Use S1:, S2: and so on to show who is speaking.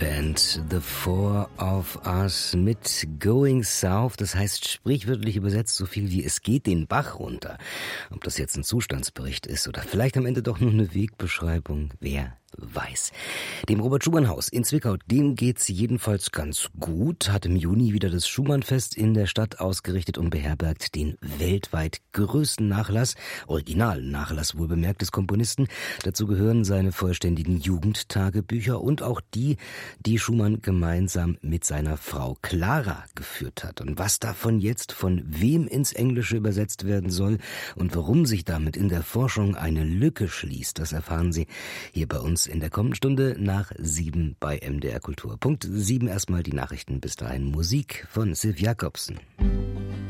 S1: Band The Four of Us mit Going South, das heißt sprichwörtlich übersetzt so viel wie es geht den Bach runter. Ob das jetzt ein Zustandsbericht ist oder vielleicht am Ende doch nur eine Wegbeschreibung, wer weiß. Dem Robert-Schumann-Haus in Zwickau, dem geht's jedenfalls ganz gut, hat im Juni wieder das Schumann-Fest in der Stadt ausgerichtet und beherbergt den weltweit größten Nachlass, Original-Nachlass wohlbemerkt des Komponisten. Dazu gehören seine vollständigen Jugendtagebücher und auch die Schumann gemeinsam mit seiner Frau Clara geführt hat. Und was davon jetzt von wem ins Englische übersetzt werden soll und warum sich damit in der Forschung eine Lücke schließt, das erfahren Sie hier bei uns in der kommenden Stunde nach 7 bei MDR Kultur. Punkt 7 erstmal die Nachrichten, bis dahin Musik von Sif Jakobsen.